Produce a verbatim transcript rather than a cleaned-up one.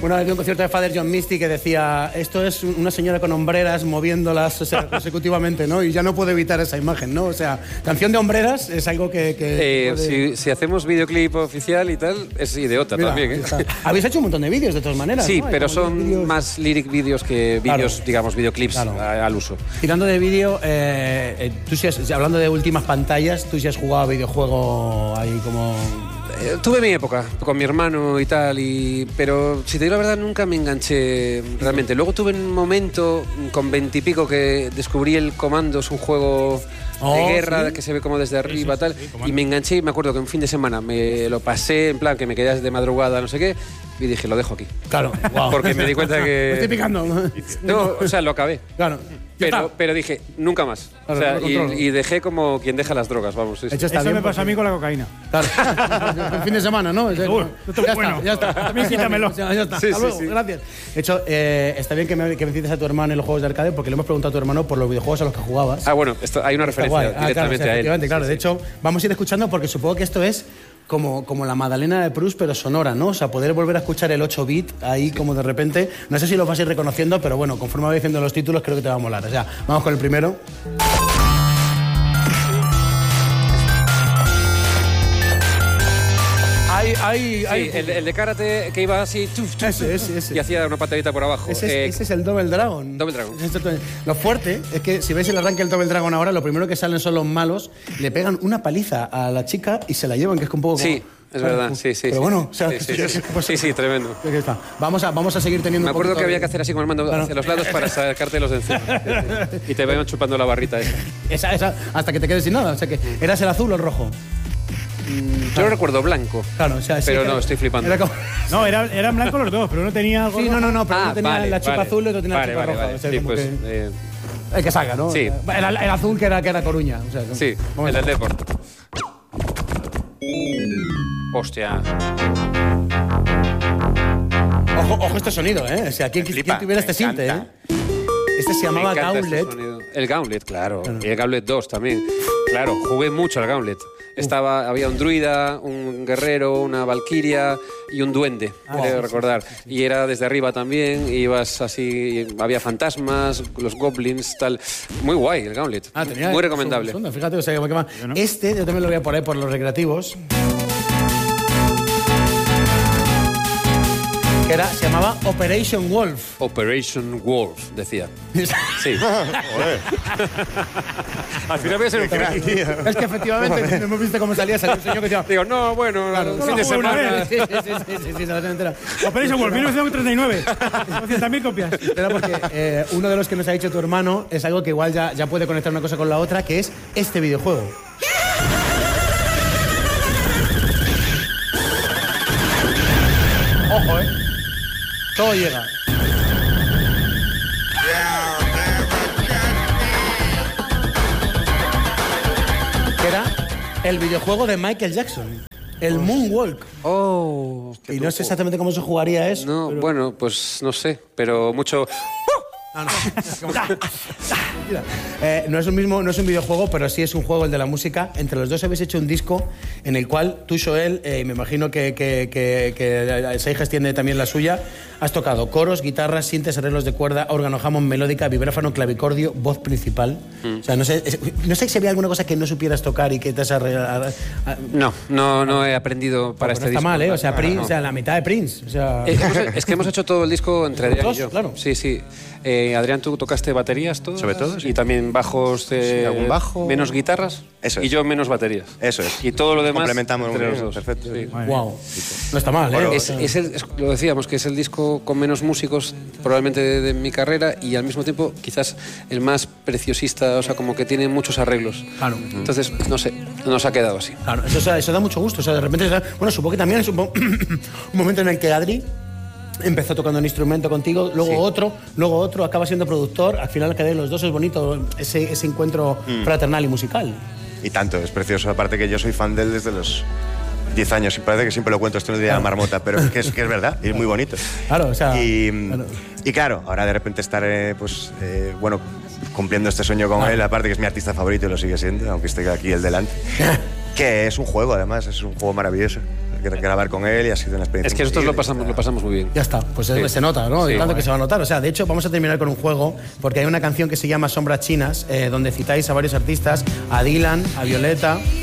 Una vez vi un concierto de Father John Misty que decía, esto es una señora con hombreras moviéndolas, o sea, consecutivamente, ¿no? Y ya no puedo evitar esa imagen, ¿no? O sea, canción de hombreras es algo que... que eh, puede... si, si hacemos videoclip oficial y tal, es idiota. Mira, también, ¿eh? Habéis hecho un montón de vídeos, de todas maneras, Sí, ¿no? pero son vídeos... más lyric vídeos que vídeos, claro. digamos, videoclips claro. a, al uso. Tirando de vídeo, eh, tú si has, hablando de últimas pantallas, tú si has jugado a videojuego ahí como... Eh, tuve mi época con mi hermano y tal, y, pero si te digo la verdad nunca me enganché realmente. Luego tuve un momento con veintipico que descubrí el Commandos, un juego oh, de guerra ¿sí? que se ve como desde arriba sí, sí, tal, sí, y me enganché y me acuerdo que un fin de semana me lo pasé en plan que me quedé de madrugada, no sé qué, y dije, lo dejo aquí. Claro, wow. Porque me di cuenta que... Me estoy picando. No, o sea, lo acabé. Claro. Pero, pero dije, nunca más. Claro, o sea, y, y dejé como quien deja las drogas, vamos. Sí, sí. Eso me pasó a mí con la cocaína. Claro. El fin de semana, ¿no? Seguro. Ya bueno. está, ya está. También quítamelo. Ya, ya está. Sí, Hasta sí, luego, sí. gracias. De hecho, eh, está bien que me, que me cites a tu hermano en los juegos de arcade, porque le hemos preguntado a tu hermano por los videojuegos a los que jugabas. Ah, bueno, esto, hay una referencia ah, directamente claro, o sea, a él. Claro, sí, de sí. hecho, vamos a ir escuchando porque supongo que esto es como, como la Magdalena de Proust, pero sonora, ¿no? O sea, poder volver a escuchar el ocho bit ahí sí. como de repente. No sé si lo vas a ir reconociendo, pero bueno, conforme vais viendo los títulos, creo que te va a molar. O sea, vamos con el primero. Hay, hay, sí, hay... El, el de karate que iba así tuf, tuf, ese, ese, ese. y hacía una patadita por abajo. Ese es, eh, ese es el Double Dragon. Double Dragon. Lo fuerte es que si veis el arranque del Double Dragon ahora, lo primero que salen son los malos, le pegan una paliza a la chica y se la llevan, que es un poco como... Sí. Es verdad, sí, sí. Pero bueno, o sea, sí, sí, sí, pues, sí, sí, tremendo. Aquí está. Vamos a, vamos a seguir teniendo. Me acuerdo un que había de... que hacer así con el mando claro. hacia los lados para sacarte los de encima. Y te vayan chupando la barrita esa. esa. Esa, hasta que te quedes sin nada. O sea que, ¿eras el azul o el rojo? Mm, yo lo recuerdo blanco. Claro, o sea, sí, pero era, no, estoy flipando. Era como... No, era, eran blancos los dos, pero uno tenía algo. Sí, no, no, no, pero ah, uno tenía vale, la chupa vale. azul y otro tenía vale, la chupa vale, roja. Vale. O sea, sí, como pues, que... eh... El que salga, ¿no? Sí. El, el azul que era, que era Coruña. O sea, sí, el del Deport. Hostia. Ojo, ojo este sonido, ¿eh? O sea, ¿quién, ¿quién tuviera este sinte, eh? Este se llamaba Gauntlet. Este el Gauntlet, claro. claro. Y el Gauntlet dos también. Claro, jugué mucho al Gauntlet. Estaba, había un druida, un guerrero, una valquiria y un duende, ah, creo sí, recordar. Sí, sí. Y era desde arriba también, ibas así, había fantasmas, los goblins, tal. Muy guay el Gauntlet. Ah, tenía muy recomendable. Su, su, fíjate, o sea, que más. Yo no. Este, yo también lo voy a poner por los recreativos. Que era, se llamaba Operation Wolf. Operation Wolf, decía. Sí. Al final voy a ser un crack. Es que efectivamente, no hemos visto cómo salía, salió un señor que decía... Digo, no, bueno, claro, fin de semana... Sí, sí, sí, sí, sí, sí, no, no, no, no. Operation Wolf, mil novecientos treinta y nueve. doscientas mil copias. Era porque eh, uno de los que nos ha dicho tu hermano es algo que igual ya, ya puede conectar una cosa con la otra, que es este videojuego. Ojo, ¿eh? Todo llega. Que era el videojuego de Michael Jackson. El Moonwalk. Oh. Y no sé exactamente cómo se jugaría eso. No, pero... bueno, pues no sé, pero mucho... Ah, no. eh, no es un mismo, no es un videojuego, pero sí es un juego el de la música. Entre los dos habéis hecho un disco en el cual tú, Joel, eh, me imagino que, que, que, que Seiges tiene también la suya, has tocado coros, guitarras, sintes, arreglos de cuerda, órgano Hammond, melódica, vibráfono, clavicordio, voz principal. Mm. O sea, no sé, no sé si había alguna cosa que no supieras tocar y que te has arreglado. No, no, no he aprendido para este no está disco. mal, ¿eh? O sea, no, Prince, no. o sea, la mitad de Prince. O sea... Eh, hemos, es que hemos hecho todo el disco entre Adrián dos, y yo. Claro. Sí, sí. Eh, Adrián, tú tocaste baterías todas. Sobre todo, sí. Y también bajos de... Sí, algún bajo. Menos guitarras. Eso es. Y yo menos baterías. Eso es. Y todo lo demás complementamos entre muy bien, los dos. Perfecto. Sí. Wow. No está mal, ¿eh? Es, es el, es, lo decíamos, que es el disco con menos músicos probablemente de, de mi carrera y al mismo tiempo quizás el más preciosista, o sea, como que tiene muchos arreglos. Claro. Entonces, no sé, nos ha quedado así. Claro, eso, o sea, eso da mucho gusto. O sea, de repente, bueno, supongo que también es un, un momento en el que Adri empezó tocando un instrumento contigo, luego sí. otro, luego otro, acaba siendo productor. Al final, que de los dos es bonito ese, ese encuentro mm. fraternal y musical. Y tanto, es precioso. Aparte que yo soy fan de él desde los diez años y parece que siempre lo cuento, esto no es de la marmota, pero que es, que es verdad, y es muy bonito. Claro, o sea... Y claro, y claro ahora de repente estar, eh, pues, eh, bueno, cumpliendo este sueño con claro. él, aparte que es mi artista favorito y lo sigue siendo, aunque esté aquí el delante, que es un juego, además, es un juego maravilloso. grabar con él y ha sido una experiencia. Es que nosotros lo increíble. pasamos, lo pasamos muy bien. Ya está, pues Sí. se nota, ¿no? Sí. Y tanto que se va a notar. O sea, de hecho, vamos a terminar con un juego, porque hay una canción que se llama Sombras Chinas, eh, donde citáis a varios artistas, a Dylan, a Violeta,